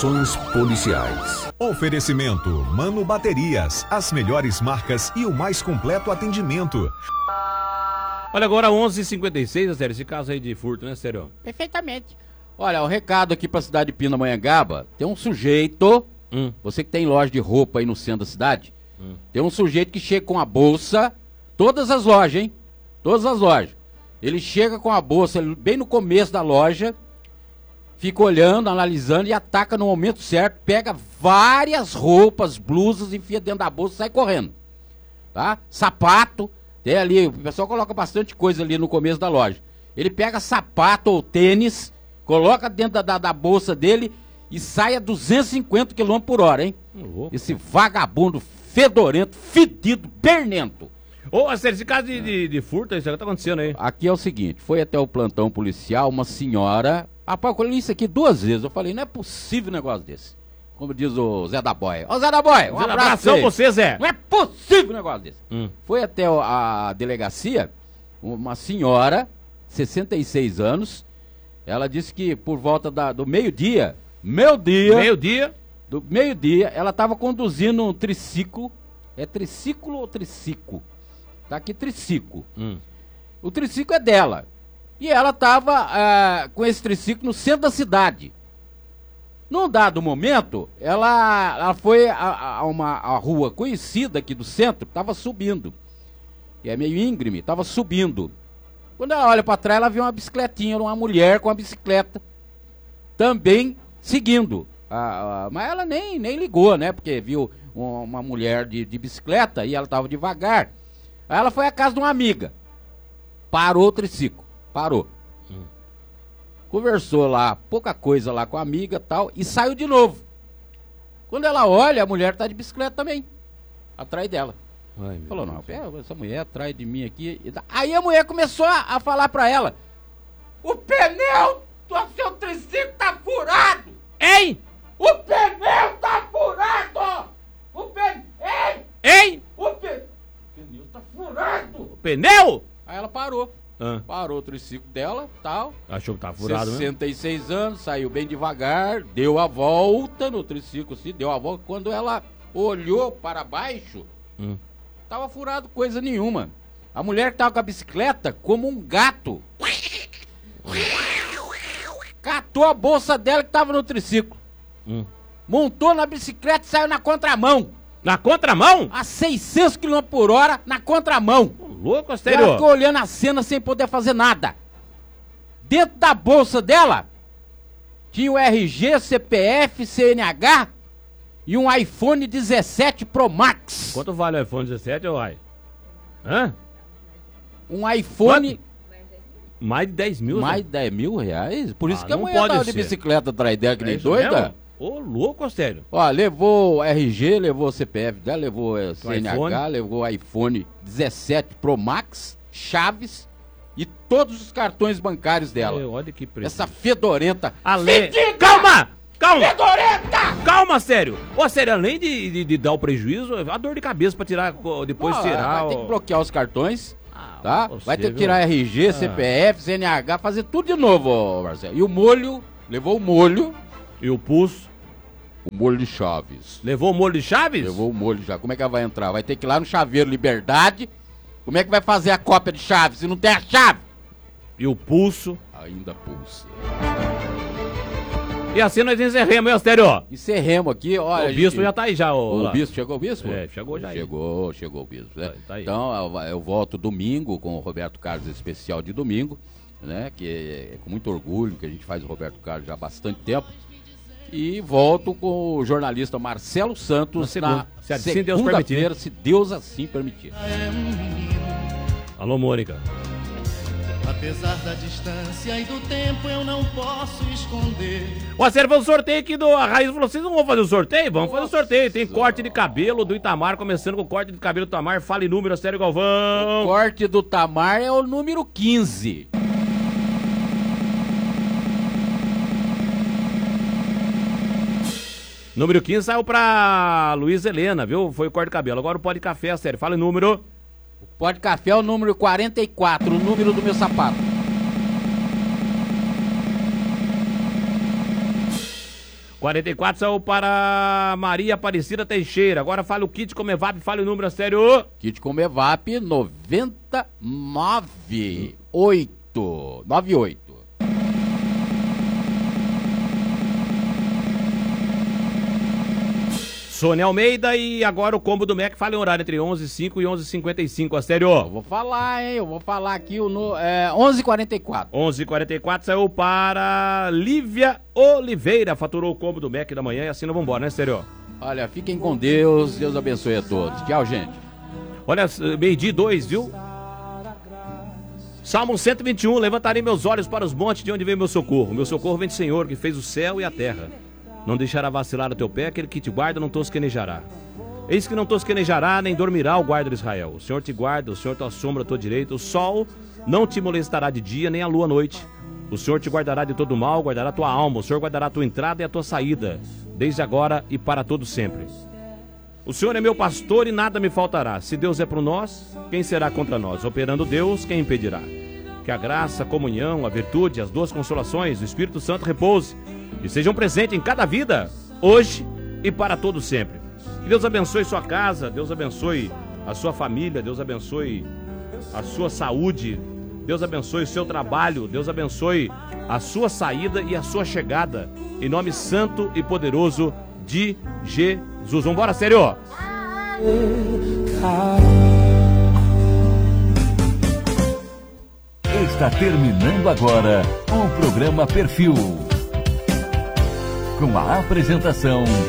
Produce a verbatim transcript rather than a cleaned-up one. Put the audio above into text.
Policiais. Oferecimento Mano Baterias, as melhores marcas e o mais completo atendimento. Olha, agora onze e cinquenta e seis, sério, esse caso aí de furto, né, sério? Perfeitamente. Olha, o recado aqui pra cidade de Pindamonhangaba, tem um sujeito, hum. você que tem loja de roupa aí no centro da cidade, hum. tem um sujeito que chega com a bolsa, todas as lojas, hein? Todas as lojas. Ele chega com a bolsa bem no começo da loja, fica olhando, analisando e ataca no momento certo, pega várias roupas, blusas, enfia dentro da bolsa e sai correndo. Tá? Sapato, tem ali, o pessoal coloca bastante coisa ali no começo da loja. Ele pega sapato ou tênis, coloca dentro da, da, da bolsa dele e sai a duzentos e cinquenta quilômetros por hora, hein? Uhum. Esse vagabundo fedorento, fedido, pernento. Ô, oh, esse caso de, de, de furto, isso que tá acontecendo aí? Aqui é o seguinte, foi até o plantão policial, uma senhora... Rapaz, eu colhi isso aqui duas vezes. Eu falei, não é possível um negócio desse. Como diz o Zé da Boia. Ô, Zé da Boia, um Zé abraço pra você, Zé. Não é possível um negócio desse. Hum. Foi até a delegacia, uma senhora, sessenta e seis anos, ela disse que por volta da, do meio-dia, meio-dia... Meio-dia? Do meio-dia, ela estava conduzindo um triciclo. É triciclo ou triciclo? Tá aqui, triciclo. Hum. O triciclo é dela. E ela estava uh, com esse triciclo no centro da cidade. Num dado momento, ela, ela foi a, a uma a rua conhecida aqui do centro, estava subindo. E é meio íngreme, estava subindo. Quando ela olha para trás, ela vê uma bicicletinha, uma mulher com a bicicleta, também seguindo. Ah, ah, mas ela nem, nem ligou, né? Porque viu uma, uma mulher de, de bicicleta e ela estava devagar. Aí ela foi à casa de uma amiga. Parou o triciclo. Parou. Hum. Conversou lá, pouca coisa lá com a amiga e tal, e saiu de novo. Quando ela olha, a mulher tá de bicicleta também, atrás dela. Ai, falou, não, essa mulher atrás de mim aqui. Aí a mulher começou a, a falar pra ela: o pneu do seu triciclo tá furado! Ei! O pneu tá furado! O pneu... Ei! Ei! O pe... pneu tá furado! O pneu? Aí ela parou. Ah. Parou o triciclo dela, tal. Achou que tava furado, né? sessenta e seis anos, saiu bem devagar, deu a volta no triciclo, assim, deu a volta. Quando ela olhou para baixo, hum. tava furado coisa nenhuma. A mulher que tava com a bicicleta, como um gato, catou a bolsa dela que tava no triciclo. Hum. Montou na bicicleta e saiu na contramão. Na contramão? A seiscentos quilômetros por hora, na contramão. Louco, sério? Ela ficou olhando a cena sem poder fazer nada. Dentro da bolsa dela, tinha o R G, C P F, C N H e um iPhone dezessete Pro Max. Quanto vale o iPhone dezessete, ou vai? Hã? Um iPhone... Quanto? Mais de dez mil? Mais de dez mil reais? Por isso ah, que a mulher tava de bicicleta atrás dela, que nem é doida. Mesmo? Ô, louco, sério. Ó, levou R G, levou C P F dela, levou C N H, iPhone. Levou iPhone dezessete Pro Max, chaves e todos os cartões bancários dela. É, olha que preço. Essa fedorenta. Ale... Calma! Calma! Fedorenta! Calma, sério. Ô, sério, além de, de, de dar o prejuízo, a dor de cabeça pra tirar, depois Pô, tirar... Vai ter que bloquear os cartões, ah, tá? Você, vai ter que viu? tirar R G, ah. C P F, C N H, fazer tudo de novo, ó, Marcelo. E o molho, levou o molho. E o pulso. O molho de Chaves. Levou o molho de Chaves? Levou o molho de Chaves. Como é que ela vai entrar? Vai ter que ir lá no Chaveiro Liberdade. Como é que vai fazer a cópia de Chaves se não tem a chave? E o pulso? Ainda pulsa. E assim nós encerramos, hein, Astério? Encerremos aqui, olha. O bispo gente... já tá aí já, ó. O bispo, chegou o bispo? É, chegou já aí. Chegou, chegou o bispo, né? Tá, tá aí. Então, eu, eu volto domingo com o Roberto Carlos especial de domingo, né? Que é, é com muito orgulho que a gente faz o Roberto Carlos já há bastante tempo. E volto com o jornalista Marcelo Santos na, na se segunda-feira, se Deus assim permitir. Alô, Mônica. Apesar da distância e do tempo, eu não posso esconder. Ó, sério, foi o sorteio aqui do... A Raiz falou, vocês não vão fazer o sorteio? Vamos fazer o sorteio. Tem corte de cabelo do Itamar, começando com o corte de cabelo do Itamar. Fale número, Astério Galvão. O corte do Itamar é o número quinze. Número quinze saiu pra Luiz Helena, viu? Foi o corte de cabelo. Agora o pó de café, sério. Fala o número. O pó de café é o número quarenta e quatro, o número do meu sapato. quarenta e quatro saiu para Maria Aparecida Teixeira. Agora fala o kit Comevap, fala o número, sério. Kit Comevap noventa e nove oito nove oito. Sônia Almeida e agora o combo do Mac, fala em horário entre onze e cinco e onze e cinquenta e cinco, a sério. Eu vou falar, hein, eu vou falar aqui o no, é, onze e quarenta e quatro. onze e quarenta e quatro saiu para Lívia Oliveira, faturou o combo do Mac da manhã e assim nós vamos embora, né, sério? Olha, fiquem com Deus, Deus abençoe a todos. Tchau, gente. Olha, meio-dia dois, viu? Salmo cento e vinte e um, levantarei meus olhos para os montes de onde vem meu socorro. Meu socorro vem do Senhor, que fez o céu e a terra. Não deixará vacilar o teu pé, aquele que te guarda não tosquenejará. Eis que não tosquenejará, nem dormirá o guarda de Israel. O Senhor te guarda, o Senhor te assombra à tua direita. O sol não te molestará de dia, nem a lua à noite. O Senhor te guardará de todo mal, guardará a tua alma. O Senhor guardará a tua entrada e a tua saída, desde agora e para todo sempre. O Senhor é meu pastor e nada me faltará. Se Deus é por nós, quem será contra nós? Operando Deus, quem impedirá? Que a graça, a comunhão, a virtude, as duas consolações, o Espírito Santo repouse e sejam presentes em cada vida, hoje e para todo sempre. Que Deus abençoe sua casa, Deus abençoe a sua família, Deus abençoe a sua saúde, Deus abençoe o seu trabalho, Deus abençoe a sua saída e a sua chegada, em nome santo e poderoso de Jesus. Vambora, sério! Está terminando agora o programa Perfil. Com a apresentação